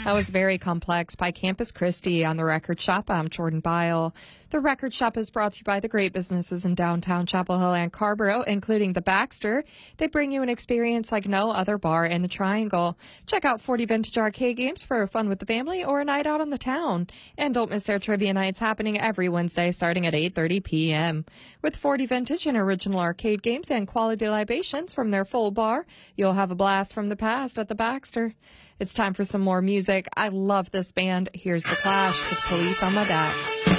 That was Very Complex by Campus Christi on The Record Shop. I'm Jordan Byle. The Record Shop is brought to you by the great businesses in downtown Chapel Hill and Carborough, including the Baxter. They bring you an experience like no other bar in the Triangle. Check out 40 Vintage Arcade Games for fun with the family or a night out on the town. And don't miss their trivia nights happening every Wednesday starting at 8:30 p.m. With 40 Vintage and original arcade games and quality libations from their full bar, you'll have a blast from the past at the Baxter. It's time for some more music. I love this band. Here's The Clash with Police on My Back.